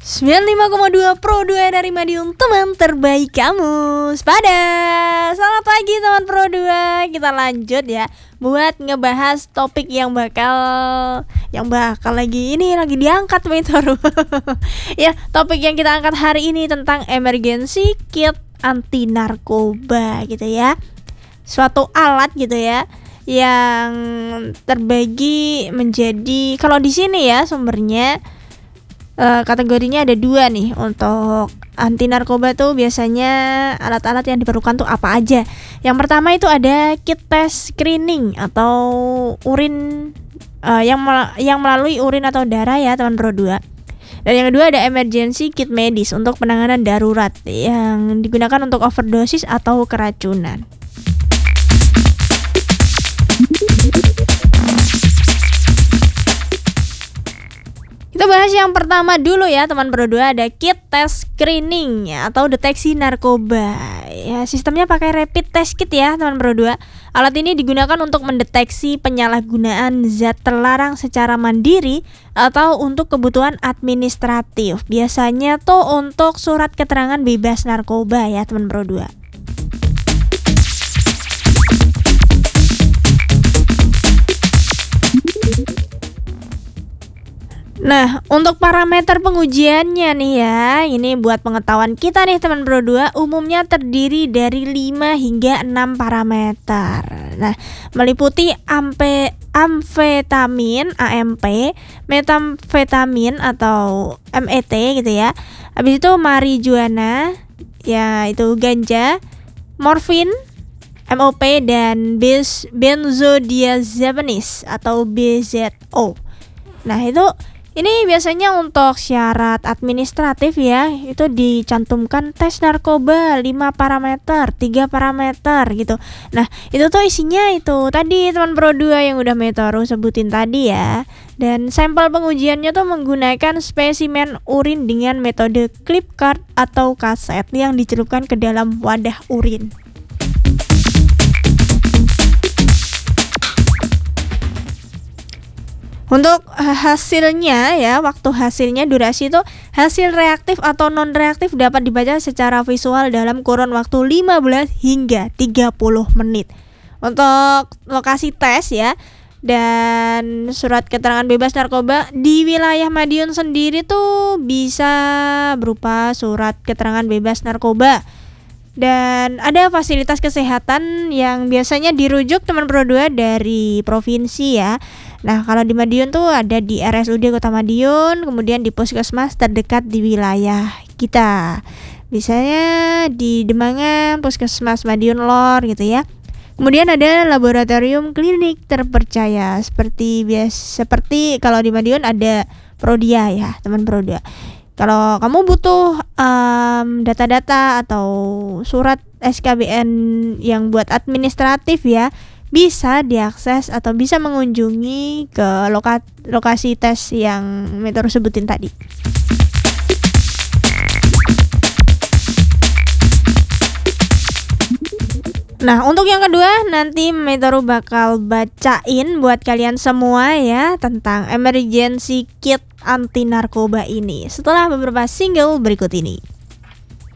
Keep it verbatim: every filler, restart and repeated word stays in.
sembilan puluh lima koma dua Pro dua dari Madiun, teman terbaik kamu. Pada selamat pagi teman Pro dua. Kita lanjut ya buat ngebahas topik yang bakal yang bakal lagi ini lagi diangkat Meteor. Ya, topik yang kita angkat hari ini tentang emergency kit anti narkoba gitu ya. Suatu alat gitu ya yang terbagi menjadi, kalau di sini ya sumbernya Uh, kategorinya ada dua nih. Untuk anti narkoba tuh biasanya alat-alat yang diperlukan tuh apa aja. Yang pertama itu ada kit tes screening atau urin uh, yang mel- yang melalui urin atau darah ya teman Pro dua. Dan yang kedua ada emergency kit medis untuk penanganan darurat yang digunakan untuk overdosis atau keracunan. Kita bahas yang pertama dulu ya teman Pro dua, ada kit tes screening ya, atau deteksi narkoba. Ya, sistemnya pakai rapid test kit ya teman Pro dua. Alat ini digunakan untuk mendeteksi penyalahgunaan zat terlarang secara mandiri atau untuk kebutuhan administratif. Biasanya tuh untuk surat keterangan bebas narkoba ya teman Pro dua. Nah, untuk parameter pengujiannya nih ya, ini buat pengetahuan kita nih teman Pro dua, umumnya terdiri dari lima hingga enam parameter. Nah, meliputi ampe, amfetamin A M P, metamfetamin atau M E T gitu ya. Habis itu marijuana, ya itu ganja, morfin, M O P, dan bez, benzodiazepines atau B Z O. Nah, itu ini biasanya untuk syarat administratif ya, itu dicantumkan tes narkoba lima parameter, tiga parameter gitu. Nah, itu tuh isinya itu tadi teman Pro dua yang udah Meteor sebutin tadi ya. Dan sampel pengujiannya tuh menggunakan spesimen urin dengan metode clip card atau kaset yang dicelupkan ke dalam wadah urin. Untuk hasilnya ya, waktu hasilnya, durasi itu hasil reaktif atau non reaktif dapat dibaca secara visual dalam kurun waktu lima belas hingga tiga puluh menit. Untuk lokasi tes ya dan surat keterangan bebas narkoba di wilayah Madiun sendiri tuh bisa berupa surat keterangan bebas narkoba. Dan ada fasilitas kesehatan yang biasanya dirujuk teman Pro dua dari provinsi ya. Nah, kalau di Madiun tuh ada di R S U D Kota Madiun, kemudian di puskesmas terdekat di wilayah kita. Misalnya di Demangan, puskesmas Madiun Lor gitu ya. Kemudian ada laboratorium klinik terpercaya seperti biasa, seperti kalau di Madiun ada Prodia ya, teman Pro dua. Kalau kamu butuh um, data-data atau surat S K B N yang buat administratif ya, bisa diakses atau bisa mengunjungi ke loka- lokasi tes yang Meteor sebutin tadi. Nah, untuk yang kedua nanti Meteor bakal bacain buat kalian semua ya tentang emergency kit anti narkoba ini setelah beberapa single berikut ini.